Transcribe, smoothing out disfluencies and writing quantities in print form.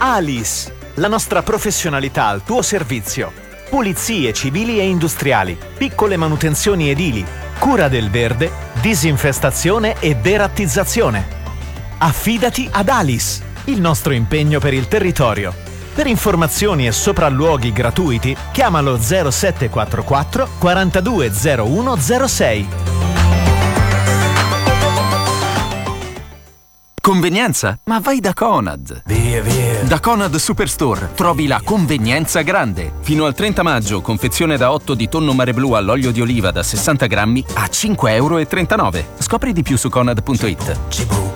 Alice, la nostra professionalità al tuo servizio. Pulizie civili e industriali, piccole manutenzioni edili, cura del verde, disinfestazione e derattizzazione. Affidati ad Alice, il nostro impegno per il territorio. Per informazioni e sopralluoghi gratuiti, chiamalo 0744 420106. Convenienza? Ma vai da Conad! Via. Da Conad Superstore trovi la convenienza grande. Fino al 30 maggio, confezione da 8 di tonno mare blu all'olio di oliva da 60 grammi a €5,39. Scopri di più su conad.it.